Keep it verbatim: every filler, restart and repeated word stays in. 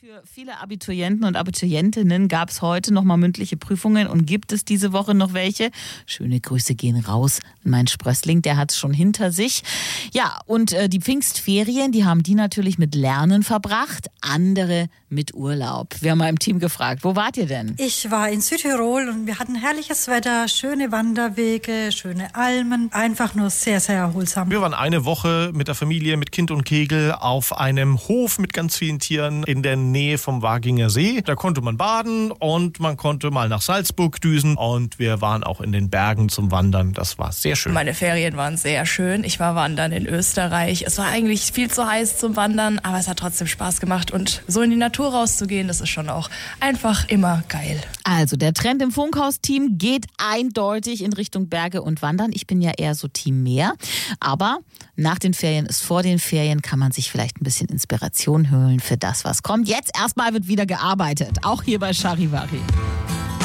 Für viele Abiturienten und Abiturientinnen gab es heute nochmal mündliche Prüfungen und gibt es diese Woche noch welche. Schöne Grüße gehen raus an meinen Sprössling, der hat es schon hinter sich. Ja, und äh, die Pfingstferien, die haben die natürlich mit Lernen verbracht, andere mit Urlaub. Wir haben mal im Team gefragt, wo wart ihr denn? Ich war in Südtirol und wir hatten herrliches Wetter, schöne Wanderwege, schöne Almen, einfach nur sehr, sehr erholsam. Wir waren eine Woche mit der Familie, mit Kind und Kegel auf einem Hof mit ganz vielen Tieren in der Nähe vom Waginger See. Da konnte man baden und man konnte mal nach Salzburg düsen und wir waren auch in den Bergen zum Wandern. Das war sehr schön. Meine Ferien waren sehr schön. Ich war wandern in Österreich. Es war eigentlich viel zu heiß zum Wandern, aber es hat trotzdem Spaß gemacht und so in die Natur rauszugehen, das ist schon auch einfach immer geil. Also der Trend im Funkhaus-Team geht eindeutig in Richtung Berge und Wandern. Ich bin ja eher so Team Meer, aber nach den Ferien ist vor den Ferien, kann man sich vielleicht ein bisschen Inspiration holen für das, was kommt. Jetzt erstmal wird wieder gearbeitet, auch hier bei Charivari.